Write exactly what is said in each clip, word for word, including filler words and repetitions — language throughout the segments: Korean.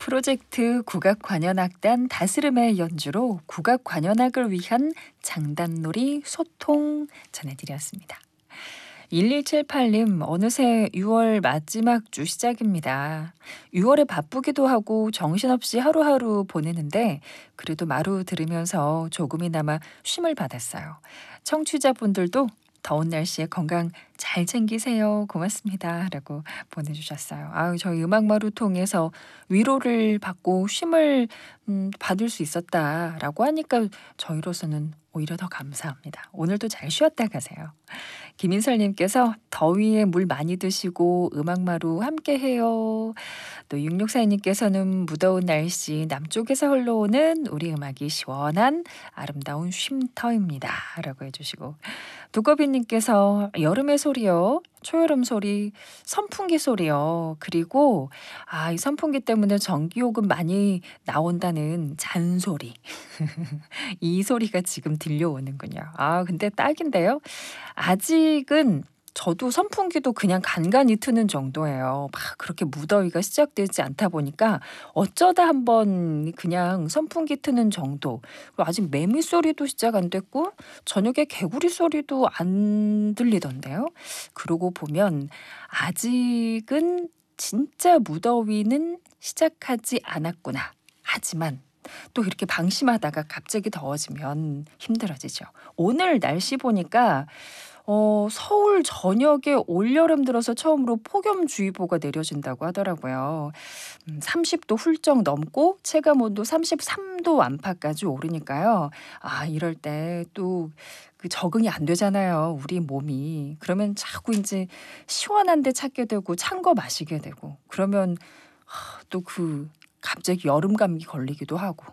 프로젝트 국악관현악단 다스름의 연주로 국악관현악을 위한 장단놀이 소통 전해드렸습니다. 일일칠팔 님, 어느새 유월 마지막 주 시작입니다. 유월에 바쁘기도 하고 정신없이 하루하루 보내는데 그래도 마루 들으면서 조금이나마 쉼을 받았어요. 청취자분들도 더운 날씨에 건강 잘 챙기세요. 고맙습니다. 라고 보내주셨어요. 아유, 저희 음악마루 통해서 위로를 받고 쉼을 음, 받을 수 있었다라고 하니까 저희로서는 오히려 더 감사합니다. 오늘도 잘 쉬었다 가세요. 김인설님께서 더위에 물 많이 드시고 음악마루 함께해요. 또 육육사이 님께서는 무더운 날씨 남쪽에서 흘러오는 우리 음악이 시원한 아름다운 쉼터입니다. 라고 해주시고 두꺼비님께서 여름의 소리요. 초여름 소리, 선풍기 소리요. 그리고 아, 이 선풍기 때문에 전기요금 많이 나온다는 잔소리. 이 소리가 지금 들려오는군요. 아, 근데 딱인데요. 아직은 저도 선풍기도 그냥 간간히 트는 정도예요. 막 그렇게 무더위가 시작되지 않다 보니까 어쩌다 한번 그냥 선풍기 트는 정도. 그리고 아직 매미 소리도 시작 안 됐고 저녁에 개구리 소리도 안 들리던데요. 그러고 보면 아직은 진짜 무더위는 시작하지 않았구나. 하지만 또 이렇게 방심하다가 갑자기 더워지면 힘들어지죠. 오늘 날씨 보니까 어, 서울 전역에 올여름 들어서 처음으로 폭염주의보가 내려진다고 하더라고요. 음, 삼십 도 훌쩍 넘고 체감온도 삼십삼 도 안팎까지 오르니까요. 아, 이럴 때 또 그 적응이 안 되잖아요. 우리 몸이. 그러면 자꾸 이제 시원한 데 찾게 되고 찬 거 마시게 되고 그러면 또 그 갑자기 여름 감기 걸리기도 하고.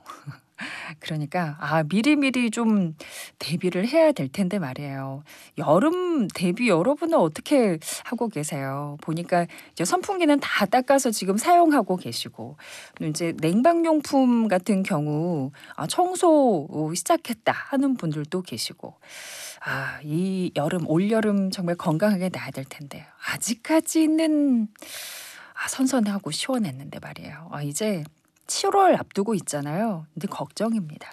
그러니까 아, 미리미리 좀 대비를 해야 될 텐데 말이에요. 여름 대비 여러분은 어떻게 하고 계세요? 보니까 이제 선풍기는 다 닦아서 지금 사용하고 계시고 이제 냉방용품 같은 경우 아, 청소 시작했다 하는 분들도 계시고 아, 이 여름 올여름 정말 건강하게 나야 될 텐데 아직까지는 아, 선선하고 시원했는데 말이에요. 아, 이제 칠월 앞두고 있잖아요. 근데 걱정입니다.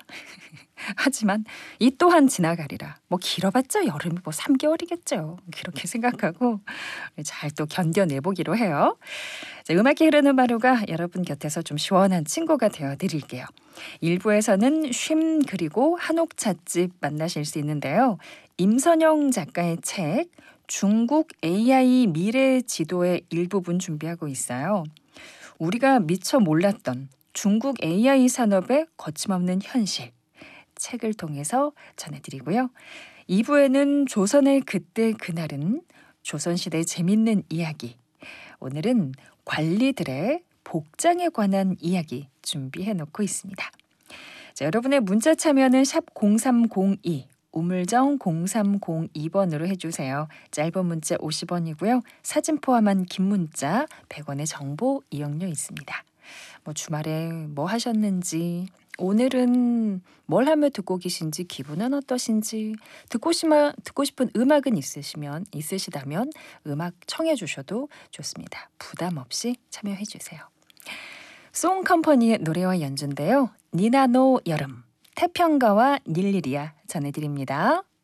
하지만 이 또한 지나가리라. 뭐 길어봤자 여름이 뭐 삼 개월이겠죠. 그렇게 생각하고 잘 또 견뎌내보기로 해요. 자, 음악이 흐르는 마루가 여러분 곁에서 좀 시원한 친구가 되어드릴게요. 일 부에서는 쉼 그리고 한옥 찻집 만나실 수 있는데요. 임선영 작가의 책 중국 에이아이 미래 지도의 일부분 준비하고 있어요. 우리가 미처 몰랐던 중국 에이아이 산업의 거침없는 현실 책을 통해서 전해드리고요. 이 부에는 조선의 그때 그날은 조선시대의 재밌는 이야기 오늘은 관리들의 복장에 관한 이야기 준비해 놓고 있습니다. 자, 여러분의 문자 참여는 샵 공삼공이 우물정 공삼공이 번으로 해주세요. 짧은 문자 오십 원이고요. 사진 포함한 긴 문자 백 원의 정보 이용료 있습니다. 뭐 주말에 뭐 하셨는지 오늘은 뭘 하며 듣고 계신지 기분은 어떠신지 듣고 싶은, 듣고 싶은 음악은 있으시면 있으시다면 음악 청해 주셔도 좋습니다. 부담 없이 참여해 주세요. 송컴퍼니의 노래와 연주인데요. 니나노 여름 태평가와 닐리리아 전해드립니다.